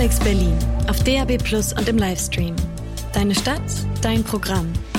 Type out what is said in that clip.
Alex Berlin auf DAB+ und im Livestream. Deine Stadt, dein Programm.